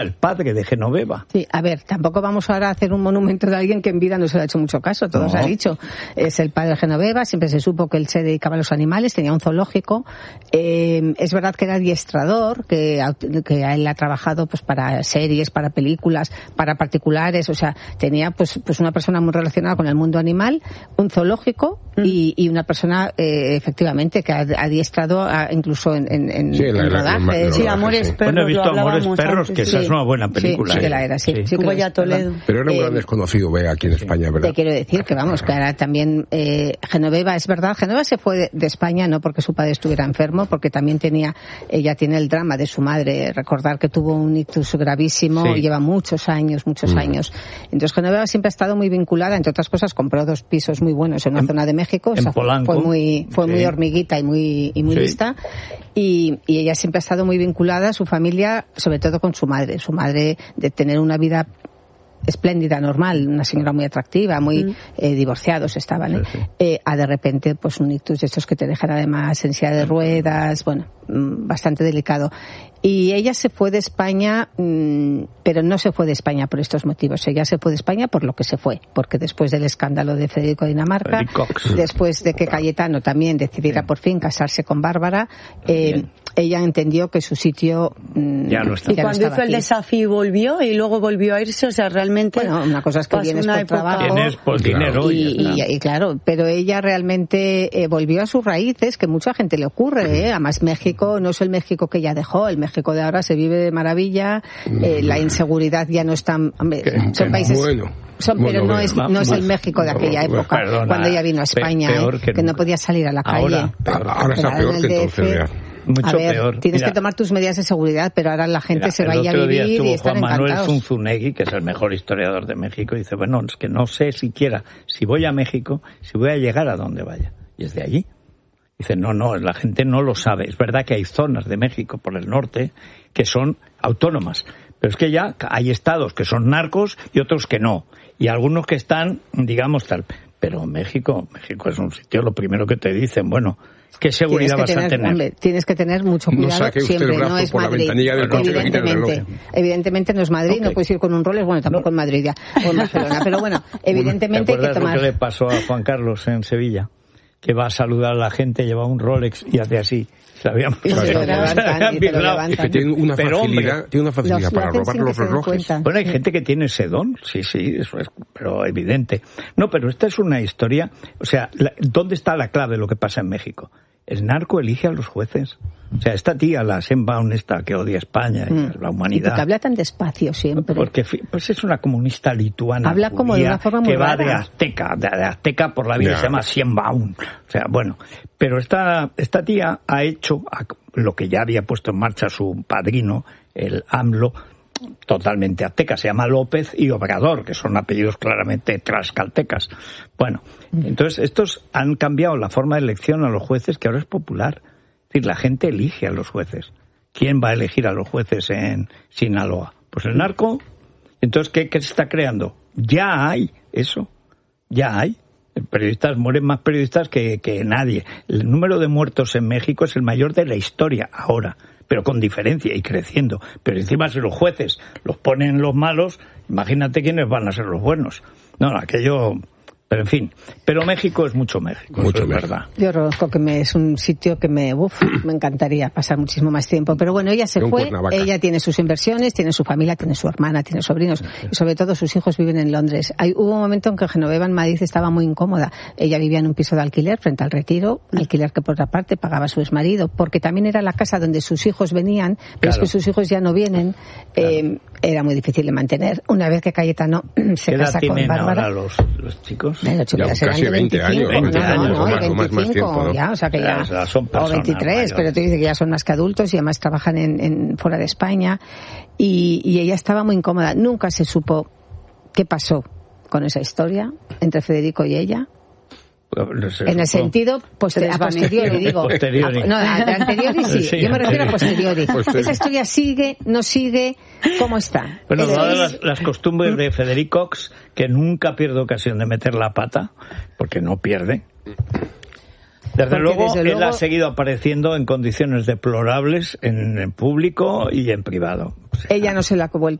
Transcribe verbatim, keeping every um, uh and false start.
el padre de Genoveva. Sí, a ver, tampoco vamos ahora a hacer un monumento de alguien que en vida no se le ha hecho mucho caso, todo no. se ha dicho. Es el padre de Genoveva, siempre se supo que él se dedicaba a los animales, tenía un zoológico. Eh, es verdad que era adiestrador, que, que él ha trabajado pues para series, para películas, para particulares, o sea, tenía pues, pues una persona muy relacionada con el mundo animal, un zoológico mm. y, y una persona, eh, efectivamente, que ha adiestrado a, incluso en, en, en, sí, en la, rodaje. La, sí, la, Amores sí. Perros. Bueno, he visto Amores Perros, antes, que esa sí. es una buena película. Sí, sí ¿eh? que la era, sí. sí. sí que Toledo. Toledo. Pero era un eh, gran desconocido, ve, aquí en España, ¿verdad? Te quiero decir que, vamos, que ahora también eh, Genoveva, es verdad, Genoveva se fue de, de España no porque su padre estuviera enfermo, porque también tenía, ella tiene el drama de su madre, recordar que tuvo un ictus gravísimo, sí. lleva muchos años, muchos mm. años. Entonces Genoveva siempre ha estado muy vinculada, entre otras cosas, compró dos pisos muy buenos en una en, zona de México, en o sea, Polanco. fue muy, fue sí. muy hormiguita y muy, y muy sí. lista. Y, y ella siempre ha estado muy vinculada a su familia, sobre todo con su madre. Su madre, de tener una vida espléndida, normal, una señora muy atractiva, muy mm. eh, divorciados estaban, ¿eh? Sí, sí. Eh, a de repente, pues un ictus de estos que te dejan además en silla de ruedas, bueno, mmm, bastante delicado. Y ella se fue de España, mmm, pero no se fue de España por estos motivos. Ella se fue de España por lo que se fue, porque después del escándalo de Federico de Dinamarca, después de que Cayetano también decidiera sí. por fin casarse con Bárbara, eh, ella entendió que su sitio mmm, ya no está. Y cuando hizo aquí. el desafío volvió y luego volvió a irse, o sea, realmente bueno, una cosa es que vienes por época, trabajo tienes por dinero y, y, y, y claro, pero ella realmente eh, volvió a sus raíces, que mucha gente le ocurre, ¿eh? Además México no es el México que ella dejó, el México de ahora se vive de maravilla, eh, la inseguridad ya no es tan, hombre, son países bueno. Son, pero bueno, no es no es el México de aquella época, perdona, cuando ella vino a España, peor eh, que, que no podía salir a la ahora, calle. Ahora, ahora está peor que entonces, vea. Mucho a ver, peor. Tienes Mira, que tomar tus medidas de seguridad, pero ahora la gente mira, se va a ir a vivir y están Juan Manuel encantados. Zunzunegui, que es el mejor historiador de México, y dice, bueno, es que no sé siquiera si voy a México, si voy a llegar a donde vaya. Y es de allí. Dice, no, no, la gente no lo sabe. Es verdad que hay zonas de México por el norte que son autónomas, pero es que ya hay estados que son narcos y otros que no. Y algunos que están, digamos, tal. Pero México, México es un sitio, lo primero que te dicen, bueno, ¿qué seguridad vas tener, a tener? Hombre, tienes que tener mucho cuidado, no saque usted siempre, el brazo no es por Madrid. La ventanilla del coche, evidentemente, evidentemente no es Madrid, okay. No puedes ir con un Rolex, bueno, tampoco no. en Madrid ya, o en Barcelona, pero bueno, evidentemente hay que tomar... ¿Te acuerdas lo que le pasó a Juan Carlos en Sevilla? Que va a saludar a la gente, lleva un Rolex y hace así. Se habían, y se lo levantan, y te lo levantan. Es que tiene una pero, facilidad, hombre, tiene una facilidad los, para robar los relojes. Bueno, hay gente que tiene ese don, sí, sí, eso es, pero evidente. No, pero esta es una historia, o sea, la, ¿dónde está la clave de lo que pasa en México? El narco elige a los jueces. O sea, esta tía, la Sheinbaum esta que odia España y mm. la humanidad. Y porque habla tan despacio siempre. Porque pues es una comunista lituana. Habla como de una forma muy que va rara. de azteca, de, de azteca por la vida, yeah. se llama Sheinbaum. O sea, bueno, pero esta esta tía ha hecho lo que ya había puesto en marcha su padrino, el AMLO, totalmente azteca, se llama López y Obrador, que son apellidos claramente tlaxcaltecas. Bueno, entonces estos han cambiado la forma de elección a los jueces, que ahora es popular. Es decir, la gente elige a los jueces. ¿Quién va a elegir a los jueces en Sinaloa? Pues el narco. Entonces, ¿qué, qué se está creando? Ya hay eso, ya hay. Periodistas, mueren más periodistas que, que nadie. El número de muertos en México es el mayor de la historia ahora, pero con diferencia y creciendo. Pero encima si los jueces los ponen los malos, imagínate quiénes van a ser los buenos. No, aquello... Pero en fin, pero México es mucho México, mucho eso es verdad. Yo reconozco que me, es un sitio que me, uf, me encantaría pasar muchísimo más tiempo. Pero bueno, ella se fue, ella tiene sus inversiones, tiene su familia, tiene su hermana, tiene sobrinos, y sobre todo sus hijos viven en Londres. Hay, hubo un momento en que Genoveva en Madrid estaba muy incómoda. Ella vivía en un piso de alquiler frente al Retiro, alquiler que por otra parte pagaba su exmarido, porque también era la casa donde sus hijos venían, pero claro. es que sus hijos ya no vienen. Claro. Eh, era muy difícil de mantener. Una vez que Cayetano se casa con Bárbara. Ahora los, los chicos? Los chicos ya, casi veinte años, veinte no, años, no, no, más, más, más tiempo, ¿no? Ya, o sea que ya, ya son o veintitrés, mayores. Pero tú dices que ya son más que adultos y además trabajan en, en fuera de España y, y ella estaba muy incómoda. Nunca se supo qué pasó con esa historia entre Federico y ella. En el sentido poster- a posteriori, digo. Posteriori. A, no, a, a anteriori sí. sí. Yo me refiero a posteriori. posteriori. Esa historia sigue, no sigue, ¿cómo está? Bueno, dadas las, las costumbres de Federico, que nunca pierde ocasión de meter la pata, porque no pierde. Desde luego, desde luego, él ha seguido apareciendo en condiciones deplorables en, en público y en privado. O sea, ella no se la ha vuelto